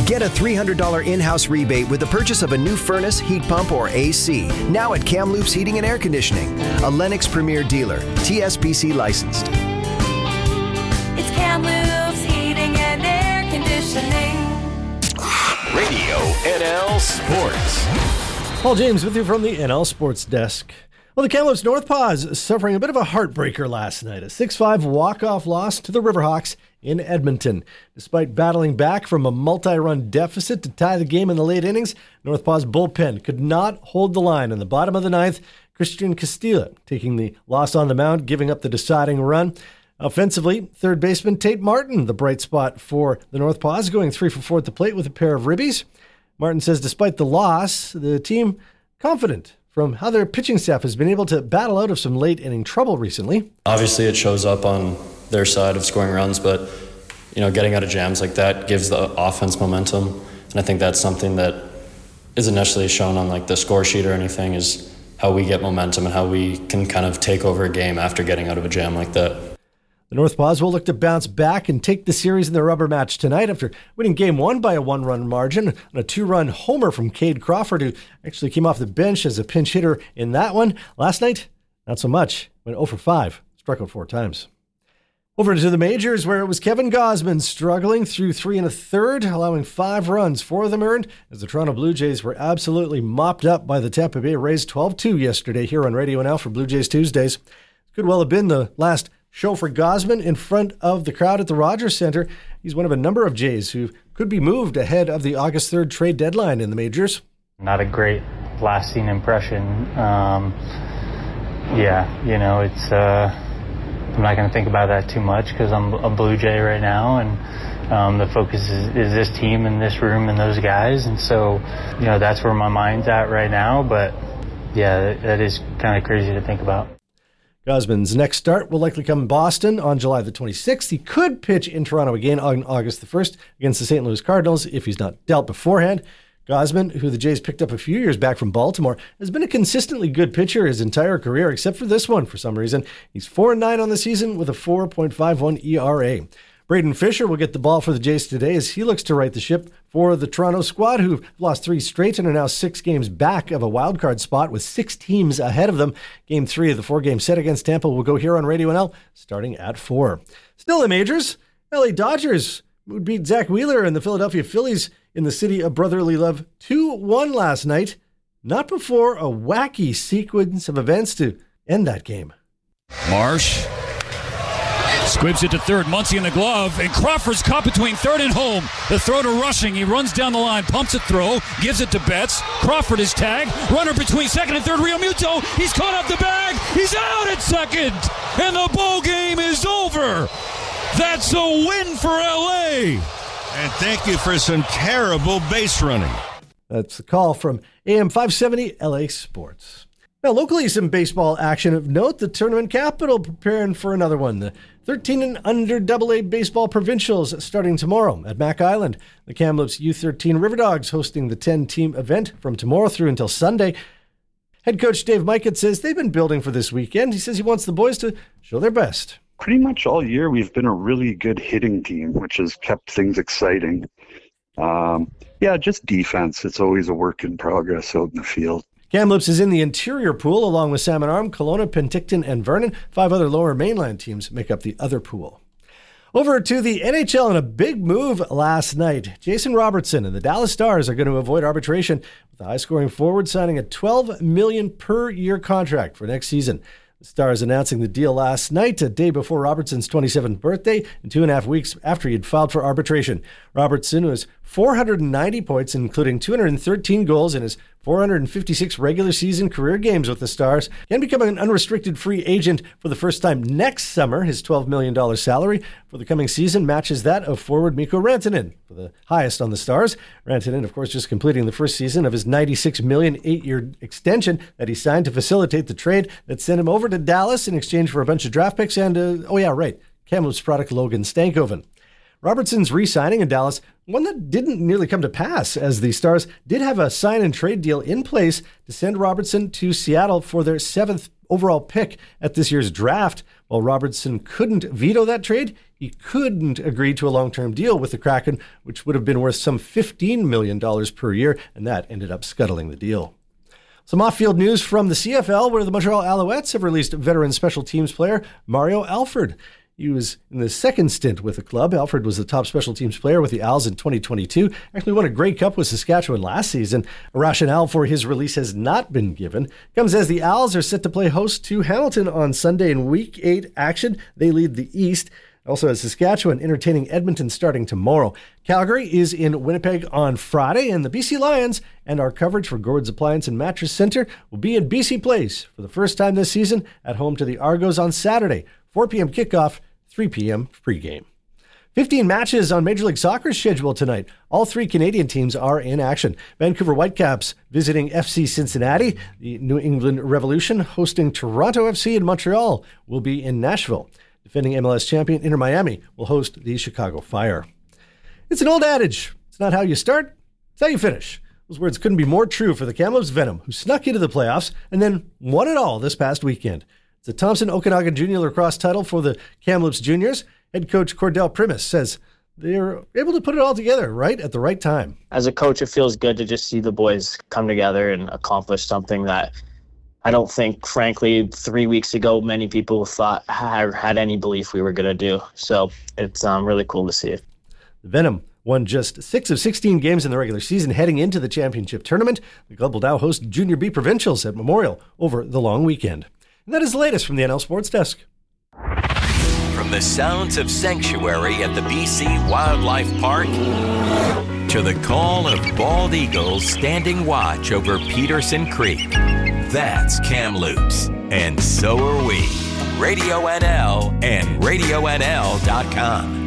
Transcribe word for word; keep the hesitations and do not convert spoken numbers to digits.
Get a three hundred dollars in-house rebate with the purchase of a new furnace, heat pump, or A C. Now at Kamloops Heating and Air Conditioning, a Lennox Premier dealer, T S P C licensed. It's Kamloops Heating and Air Conditioning. Radio N L Sports. Paul James with you from the N L Sports Desk. Well, the Kamloops Northpaws suffering a bit of a heartbreaker last night. A six five walk-off loss to the Riverhawks in Edmonton. Despite battling back from a multi-run deficit to tie the game in the late innings, Northpaws bullpen could not hold the line in the bottom of the ninth. Christian Castilla taking the loss on the mound, giving up the deciding run. Offensively, third baseman Tate Martin, the bright spot for the Northpaws, going three for four at the plate with a pair of ribbies. Martin says despite the loss, the team confident from how their pitching staff has been able to battle out of some late inning trouble recently. Obviously, it shows up on their side of scoring runs, but you know, getting out of jams like that gives the offense momentum, and I think that's something that isn't necessarily shown on like the score sheet or anything. Is how we get momentum and how we can kind of take over a game after getting out of a jam like that. The Northpaws will look to bounce back and take the series in the rubber match tonight after winning game one by a one-run margin on a two-run homer from Cade Crawford, who actually came off the bench as a pinch hitter in that one. Last night, not so much. Went oh for five, struck out four times. Over to the majors, where it was Kevin Gausman struggling through three and a third, allowing five runs, four of them earned, as the Toronto Blue Jays were absolutely mopped up by the Tampa Bay Rays twelve two yesterday here on Radio N L for Blue Jays Tuesdays. Could well have been the last show for Gausman in front of the crowd at the Rogers Centre. He's one of a number of Jays who could be moved ahead of the August third trade deadline in the majors. Not a great lasting impression. Um, yeah, you know, it's... Uh, I'm not going to think about that too much because I'm a Blue Jay right now, and um, the focus is, is this team and this room and those guys. And so, you know, that's where my mind's at right now. But, yeah, that, that is kind of crazy to think about. Gausman's next start will likely come in Boston on July the twenty-sixth. He could pitch in Toronto again on August the first against the Saint Louis Cardinals if he's not dealt beforehand. Gausman, who the Jays picked up a few years back from Baltimore, has been a consistently good pitcher his entire career, except for this one for some reason. He's four and nine on the season with a four point five one E R A. Braden Fisher will get the ball for the Jays today as he looks to right the ship for the Toronto squad, who've lost three straight and are now six games back of a wildcard spot with six teams ahead of them. Game three of the four-game set against Tampa will go here on Radio N L starting at four. Still in majors, L A Dodgers would beat Zach Wheeler and the Philadelphia Phillies in the city of brotherly love two one last night, not before a wacky sequence of events to end that game. Marsh squibs it to third, Muncy in the glove, and Crawford's caught between third and home. The throw to Rushing, he runs down the line, pumps a throw, gives it to Betts. Crawford is tagged, runner between second and third, Rio Muto, he's caught up the bag, he's out at second, and the ball game is over. That's a win for L A. And thank you for some terrible base running. That's the call from A M five seventy L A Sports. Now, locally, some baseball action of note. The tournament capital preparing for another one. The thirteen and under double A baseball provincials starting tomorrow at Mac Island. The Kamloops U thirteen River Dogs hosting the ten-team event from tomorrow through until Sunday. Head coach Dave Mikett says they've been building for this weekend. He says he wants the boys to show their best. Pretty much all year we've been a really good hitting team, which has kept things exciting. Um, yeah, just defense. It's always a work in progress out in the field. Kamloops is in the interior pool along with Salmon Arm, Kelowna, Penticton, and Vernon. Five other lower mainland teams make up the other pool. Over to the N H L in a big move last night. Jason Robertson and the Dallas Stars are going to avoid arbitration with the high-scoring forward signing a twelve million dollars per year contract for next season. The Stars announcing the deal last night, a day before Robertson's twenty-seventh birthday and two and a half weeks after he had filed for arbitration. Robertson, who has four hundred ninety points, including two hundred thirteen goals in his four hundred fifty-six regular season career games with the Stars, can become an unrestricted free agent for the first time next summer. His twelve million dollars salary for the coming season matches that of forward Mikko Rantanen, for the highest on the Stars. Rantanen, of course, just completing the first season of his ninety-six million dollars eight-year extension that he signed to facilitate the trade that sent him over to Dallas in exchange for a bunch of draft picks and, uh, oh yeah, right, Kamloops product Logan Stankoven. Robertson's re-signing in Dallas, one that didn't nearly come to pass, as the Stars did have a sign-and-trade deal in place to send Robertson to Seattle for their seventh overall pick at this year's draft. While Robertson couldn't veto that trade, he couldn't agree to a long-term deal with the Kraken, which would have been worth some fifteen million dollars per year, and that ended up scuttling the deal. Some off-field news from the C F L, where the Montreal Alouettes have released veteran special teams player Mario Alford. He was in the second stint with the club. Alfred was the top special teams player with the Als in twenty twenty-two. Actually won a Grey Cup with Saskatchewan last season. A rationale for his release has not been given. Comes as the Als are set to play host to Hamilton on Sunday in Week eight action. They lead the East. Also has Saskatchewan entertaining Edmonton starting tomorrow. Calgary is in Winnipeg on Friday, and the B C Lions and our coverage for Gord's Appliance and Mattress Center will be in B C Place for the first time this season at home to the Argos on Saturday. four p.m. kickoff, three p.m. pregame. fifteen matches on Major League Soccer's schedule tonight. All three Canadian teams are in action. Vancouver Whitecaps visiting F C Cincinnati. The New England Revolution hosting Toronto F C, and Montreal will be in Nashville. Defending M L S champion Inter Miami will host the Chicago Fire. It's an old adage. It's not how you start, it's how you finish. Those words couldn't be more true for the Kamloops Venom, who snuck into the playoffs and then won it all this past weekend. The Thompson Okanagan Junior Lacrosse title for the Kamloops Juniors. Head coach Cordell Primus says they're able to put it all together right at the right time. As a coach, it feels good to just see the boys come together and accomplish something that I don't think, frankly, three weeks ago, many people thought had, had any belief we were going to do. So it's um, really cool to see it. The Venom won just six of sixteen games in the regular season heading into the championship tournament. The club will now host Junior B Provincials at Memorial over the long weekend. And that is the latest from the N L Sports Desk. From the sounds of sanctuary at the B C Wildlife Park to the call of bald eagles standing watch over Peterson Creek, that's Kamloops, and so are we. Radio N L and radio N L dot com.